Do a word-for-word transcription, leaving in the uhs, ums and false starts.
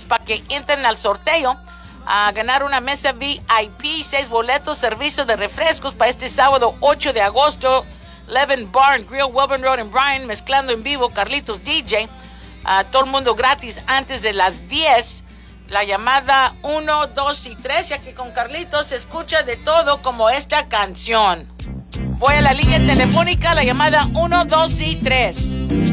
boletos para que entren al sorteo a ganar una mesa V I P, seis boletos, servicio de refrescos para este sábado ocho de agosto. Levin Barn Grill, Wilburn Road en Bryan, mezclando en vivo, Carlitos D J. Uh, todo el mundo gratis antes de las diez. La llamada uno, dos y tres, ya que con Carlitos se escucha de todo como esta canción. Voy a la línea telefónica, la llamada uno, dos y tres.